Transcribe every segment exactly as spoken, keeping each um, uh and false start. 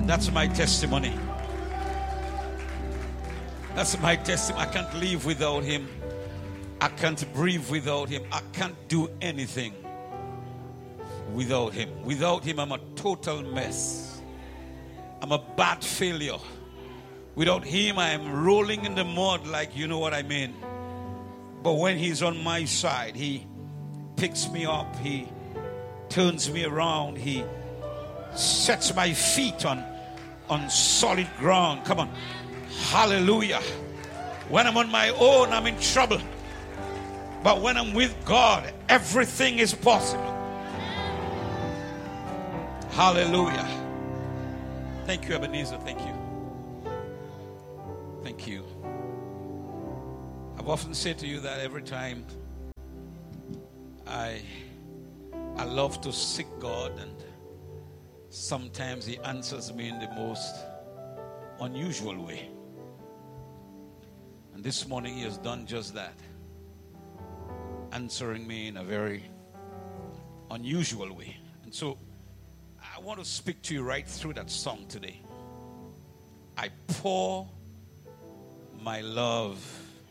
That's my testimony. That's my testimony. I can't live without him. I can't breathe without him. I can't do anything without him. Without him, I'm a total mess. I'm a bad failure. Without him, I am rolling in the mud, like, you know what I mean. But when he's on my side, he picks me up. He turns me around. He sets my feet on, on solid ground. Come on. Hallelujah. When I'm on my own, I'm in trouble. But when I'm with God, everything is possible. Hallelujah. Thank you, Ebenezer. Thank you. Thank you. I've often said to you that every time I I love to seek God, and sometimes he answers me in the most unusual way. And this morning he has done just that, answering me in a very unusual way. And so I want to speak to you right through that song today. I pour my love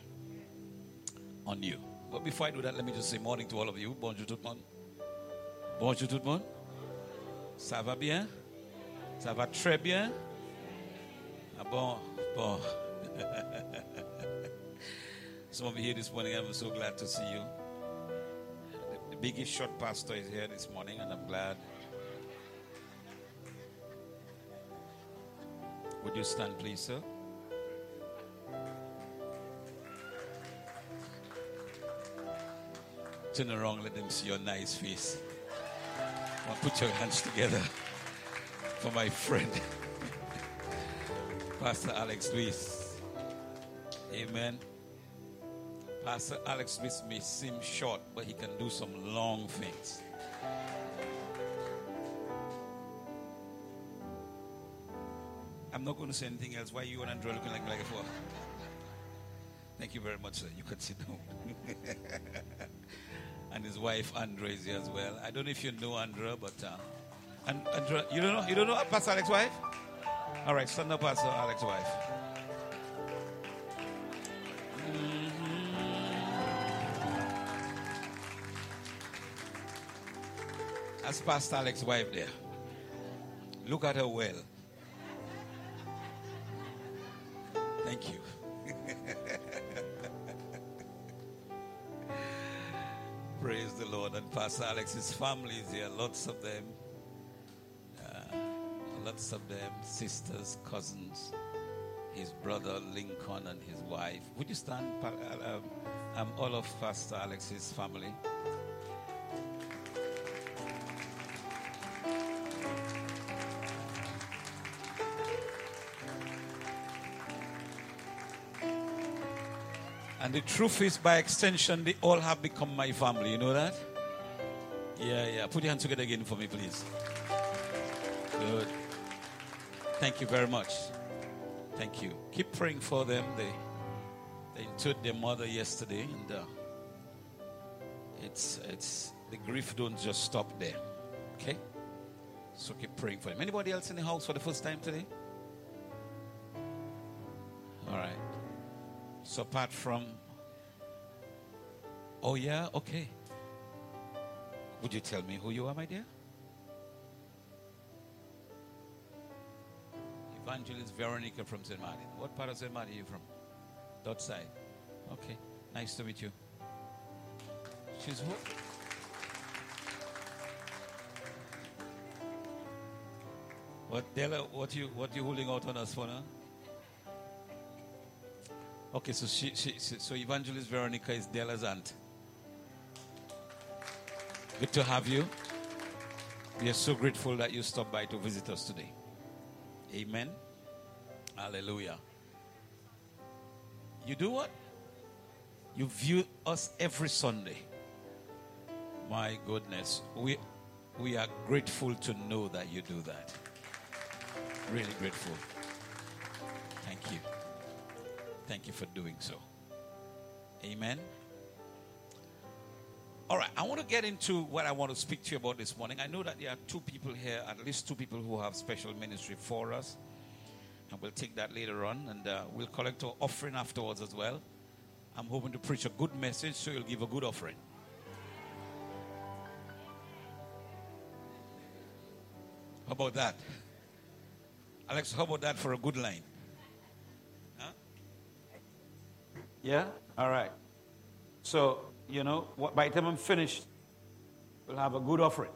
on you. But before I do that, let me just say morning to all of you. Bonjour tout le monde. Bonjour tout le monde. Ça va bien? Ça va très bien? Ah bon, bon. Some of you here this morning, I'm so glad to see you. The, the biggest short pastor is here this morning, and I'm glad. Would you stand, please, sir? Turn around, let them see your nice face. Now put your hands together for my friend, Pastor Alex Lewis. Amen. Pastor Alex Lewis may seem short, but he can do some long things. I'm not going to say anything else. Why you and Andrew looking like, like a four? Thank you very much, sir. You can sit down. And his wife Andrea is here as well. I don't know if you know Andrea, but uh, and Andrea, you don't know, you don't know Pastor Alex's wife? All right, stand up, Pastor Alex's wife. Mm-hmm. That's Pastor Alex's wife there. Look at her well. Thank you. Praise the Lord. And Pastor Alex's family is here. Lots of them. Uh, lots of them. Sisters, cousins. His brother Lincoln and his wife. Would you stand? Um, um, all of Pastor Alex's family. And the truth is, by extension, they all have become my family. You know that? Yeah, yeah. Put your hands together again for me, please. Good. Thank you very much. Thank you. Keep praying for them. They they interred their mother yesterday, and uh, it's it's the grief don't just stop there. Okay? So keep praying for them. Anybody else in the house for the first time today? All right. So apart from, oh yeah, okay. Would you tell me who you are, my dear? Evangelist Veronica from Saint Martin. What part of Saint Martin are you from? That side. Okay, nice to meet you. She's who? What, Della? What you what you holding out on us for now? Okay, so she, she, she, so Evangelist Veronica is Della's aunt. Good to have you. We are so grateful that you stopped by to visit us today. Amen. Hallelujah. You do what? You view us every Sunday. My goodness. We, we are grateful to know that you do that. Really grateful. Thank you. Thank you for doing so. Amen. All right, I want to get into what I want to speak to you about this morning. I know that there are two people here, at least two people who have special ministry for us. And we'll take that later on, and uh, we'll collect our offering afterwards as well. I'm hoping to preach a good message, so you'll give a good offering. How about that? Alex, how about that for a good line? Huh? Yeah? All right. So, you know, by the time I'm finished, we'll have a good offering.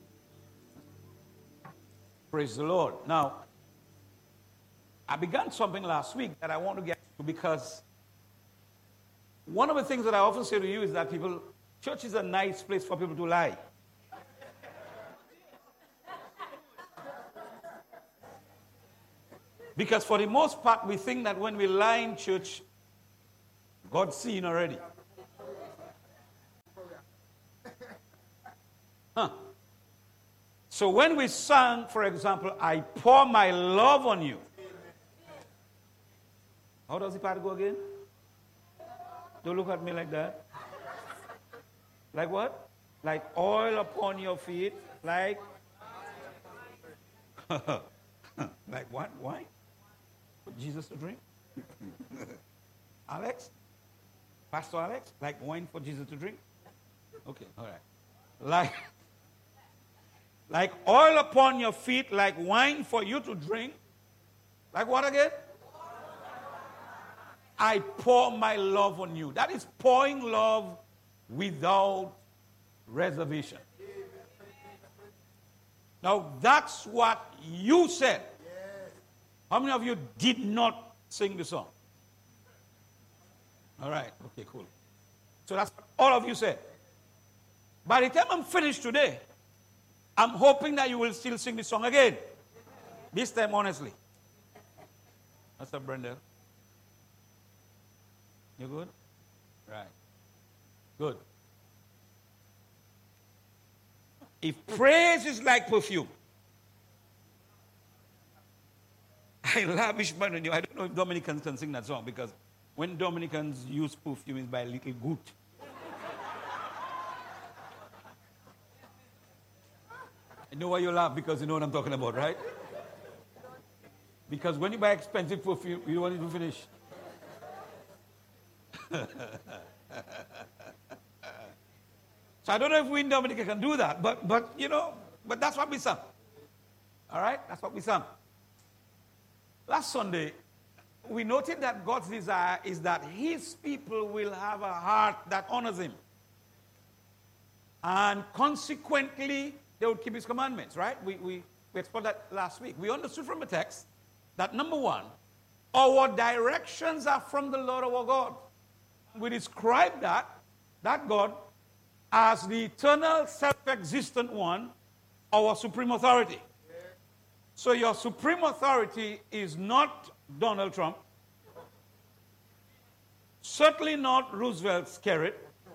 Praise the Lord. Now, I began something last week that I want to get to, because one of the things that I often say to you is that people, church is a nice place for people to lie. Because for the most part, we think that when we lie in church, God's seen already. Huh. So when we sang, for example, I pour my love on you. How does the part go again? Don't look at me like that. Like what? Like oil upon your feet. Like? Like what? Why? For Jesus to drink? Alex? Pastor Alex? Like wine for Jesus to drink? Okay, all right. Like, like oil upon your feet, like wine for you to drink. Like what again? I pour my love on you. That is pouring love without reservation. Now, that's what you said. How many of you did not sing the song? All right. Okay, cool. So that's what all of you said. By the time I'm finished today, I'm hoping that you will still sing the song again. This time, honestly. What's up, Brenda? You good? Right. Good. If praise is like perfume, I lavish money on you. I don't know if Dominicans can sing that song, because when Dominicans use perfume, it's by little goot. I know why you laugh, because you know what I'm talking about, right? Because when you buy expensive perfume, you don't want it to finish. So I don't know if we in Dominica can do that, but but you know, but that's what we sang. All right, that's what we sang. Last Sunday, we noted that God's desire is that His people will have a heart that honors Him, and consequently, they would keep His commandments. Right? We we we explored that last week. We understood from the text that number one, our directions are from the Lord our God. We describe that, that God as the eternal, self-existent one, our supreme authority. So your supreme authority is not Donald Trump, certainly not Roosevelt Skerritt,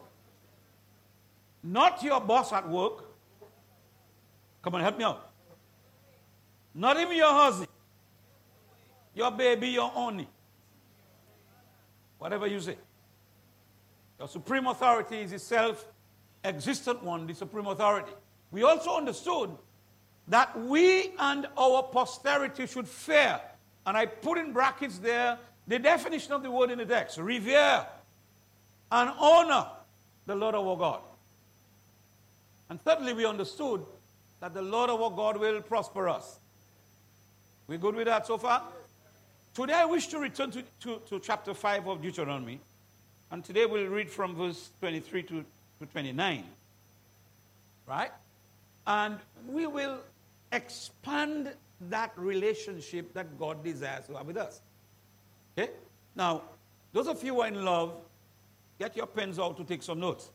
not your boss at work. Come on, help me out. Not even your husband, your baby, your only. Whatever you say. The supreme authority is the self-existent one, the supreme authority. We also understood that we and our posterity should fear, and I put in brackets there the definition of the word in the text, revere and honor the Lord our God. And thirdly, we understood that the Lord our God will prosper us. We good with that so far? Today I wish to return to, to, to chapter five of Deuteronomy. And today we'll read from verse twenty-three to, to twenty-nine. Right? And we will expand that relationship that God desires to have with us. Okay? Now, those of you who are in love, get your pens out to take some notes.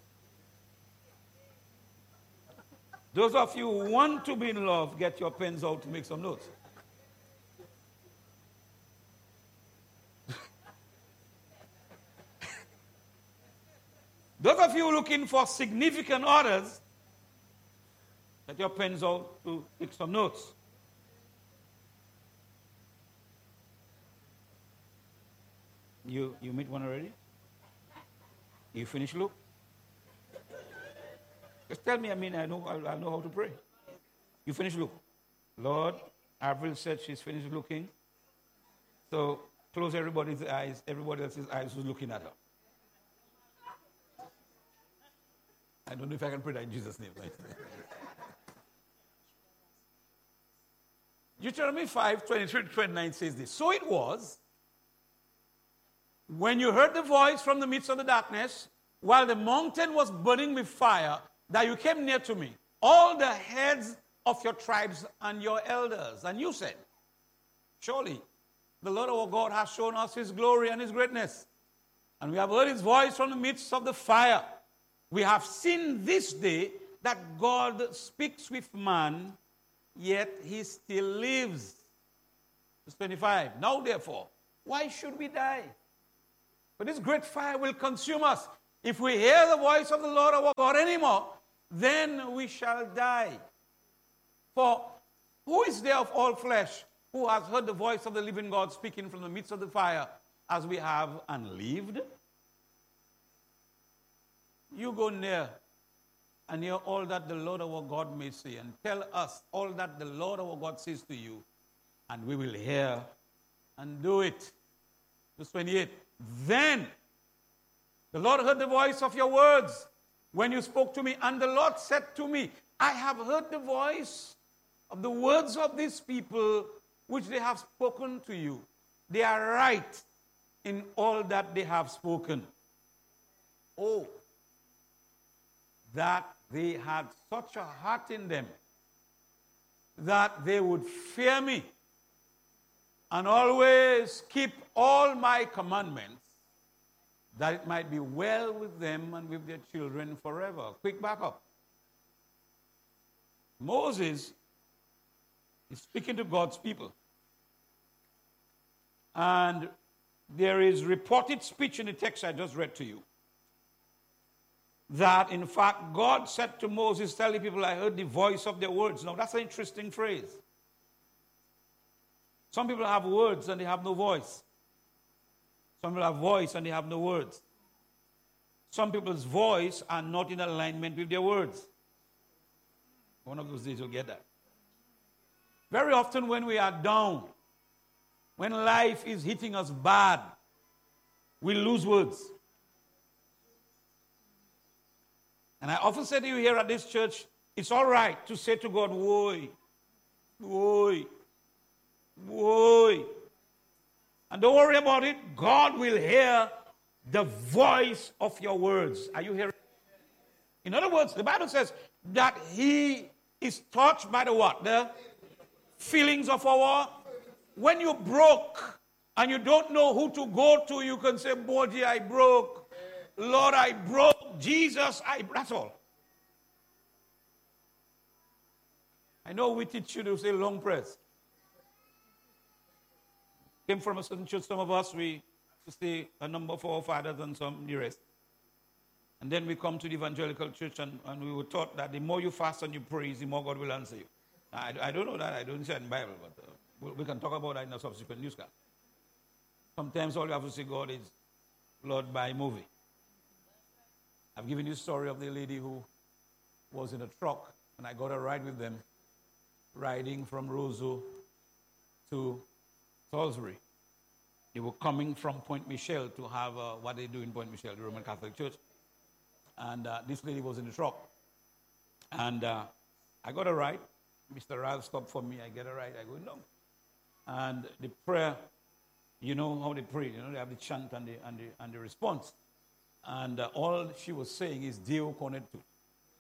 Those of you who want to be in love, get your pens out to make some notes. Those of you looking for significant orders, get your pens out to take some notes. You you meet one already? You finish, Luke? Just tell me, I mean, I know, I know how to pray. You finish look. Lord, Avril said she's finished looking. So close everybody's eyes, everybody else's eyes who's looking at her. I don't know if I can pray that in Jesus' name. Deuteronomy five, twenty-three to twenty-nine says this. So it was, when you heard the voice from the midst of the darkness, while the mountain was burning with fire, that you came near to me, all the heads of your tribes and your elders. And you said, surely the Lord our God has shown us his glory and his greatness. And we have heard his voice from the midst of the fire. We have seen this day that God speaks with man, yet he still lives. Verse twenty-five. Now therefore, why should we die? For this great fire will consume us. If we hear the voice of the Lord our God anymore, then we shall die. For who is there of all flesh who has heard the voice of the living God speaking from the midst of the fire as we have and lived? You go near and hear all that the Lord our God may say, and tell us all that the Lord our God says to you, and we will hear and do it. Verse twenty-eight. Then the Lord heard the voice of your words when you spoke to me, and the Lord said to me, I have heard the voice of the words of these people which they have spoken to you. They are right in all that they have spoken. Oh, that they had such a heart in them that they would fear me and always keep all my commandments, that it might be well with them and with their children forever. Quick backup. Moses is speaking to God's people. And there is reported speech in the text I just read to you, that in fact God said to Moses, tell the people, I heard the voice of their words. Now that's an interesting phrase. Some people have words and they have no voice. Some people have voice and they have no words. Some people's voice are not in alignment with their words. One of those days you'll get that. Very often when we are down, when life is hitting us bad, we lose words. And I often say to you here at this church, it's all right to say to God, woy, woy, woy. And don't worry about it. God will hear the voice of your words. Are you hearing? In other words, the Bible says that he is touched by the what? The feelings of our... When you broke and you don't know who to go to, you can say, Boji, I broke. Lord, I broke. Jesus, I... That's all. I know we teach you to say long prayers. Came from a certain church, some of us, we to say a number for our fathers and some the rest. And then we come to the evangelical church and, and we were taught that the more you fast and you praise, the more God will answer you. I, I don't know that, I don't say it in the Bible, but uh, we, we can talk about that in a subsequent newscast. Sometimes all you have to say, God, is Lord, buy a movie. I've given you a story of the lady who was in a truck and I got a ride with them, riding from Roseau to Salisbury. They were coming from Point Michel to have uh, what they do in Point Michel, the Roman Catholic Church. And uh, this lady was in the truck. And uh, I got a ride. Mister Ralph stopped for me. I get a ride. I go down. And the prayer, you know how they pray. You know, they have the chant and the, and the, and the response. And uh, all she was saying is, Deo conet tu.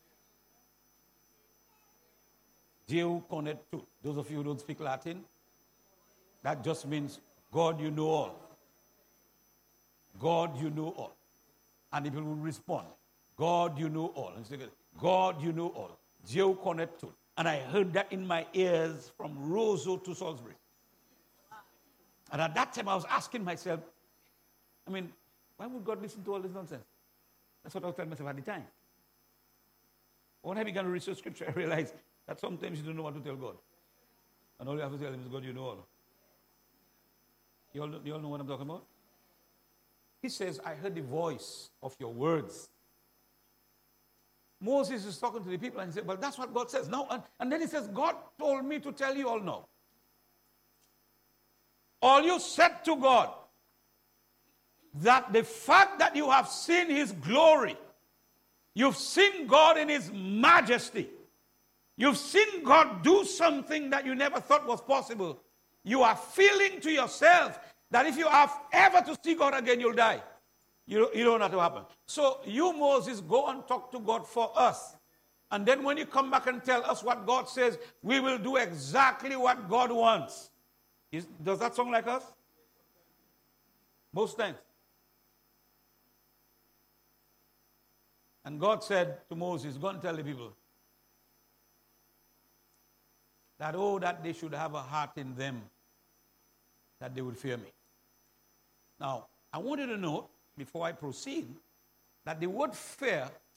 Deo conet tu. Those of you who don't speak Latin, that just means, God, you know all. God, you know all. And the people will respond, God, you know all. And say, God, you know all. Deo conet tu. And I heard that in my ears from Roseau to Salisbury. And at that time, I was asking myself, I mean, why would God listen to all this nonsense? That's what I was telling myself at the time. When I began to research scripture, I realized that sometimes you don't know what to tell God. And all you have to tell him is, God, you know all. You all, you all know what I'm talking about? He says, I heard the voice of your words. Moses is talking to the people and he said, well, that's what God says. No, and, and then he says, God told me to tell you all no. All you said to God, that the fact that you have seen his glory, you've seen God in his majesty, you've seen God do something that you never thought was possible, you are feeling to yourself that if you have ever to see God again, you'll die. You, you don't know what to happen. So you, Moses, go and talk to God for us. And then when you come back and tell us what God says, we will do exactly what God wants. Is, does that sound like us? Most times. And God said to Moses, go and tell the people that, oh, that they should have a heart in them that they would fear me. Now, I want you to note, before I proceed, that the word fear